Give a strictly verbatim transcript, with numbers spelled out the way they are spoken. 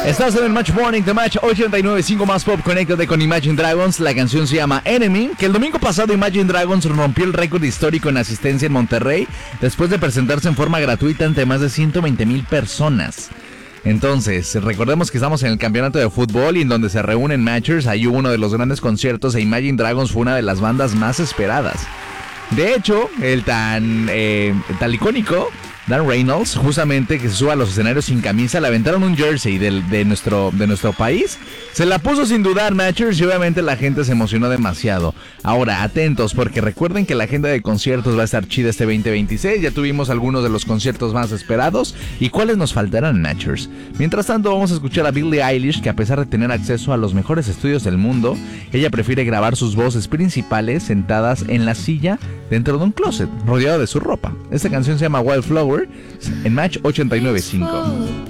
Estás en el Match Morning de Match ochenta y nueve punto cinco más Pop. Conéctate con Imagine Dragons. La canción se llama Enemy, que el domingo pasado Imagine Dragons rompió el récord histórico en asistencia en Monterrey después de presentarse en forma gratuita ante más de ciento veinte mil personas. Entonces, recordemos que estamos en el campeonato de fútbol y en donde se reúnen matchers. Ahí hubo uno de los grandes conciertos e Imagine Dragons fue una de las bandas más esperadas. De hecho, el tan, eh, tan icónico Dan Reynolds, justamente que se suba a los escenarios sin camisa, le aventaron un jersey de, de, nuestro, de nuestro país. Se la puso sin dudar Matchers y obviamente la gente se emocionó demasiado. Ahora, atentos, porque recuerden que la agenda de conciertos va a estar chida este veinte veintiséis. Ya tuvimos algunos de los conciertos más esperados. ¿Y cuáles nos faltarán, Matchers? Mientras tanto, vamos a escuchar a Billie Eilish, que a pesar de tener acceso a los mejores estudios del mundo, ella prefiere grabar sus voces principales sentadas en la silla dentro de un closet, rodeado de su ropa. Esta canción se llama Wildflower en Match ochenta y nueve punto cinco.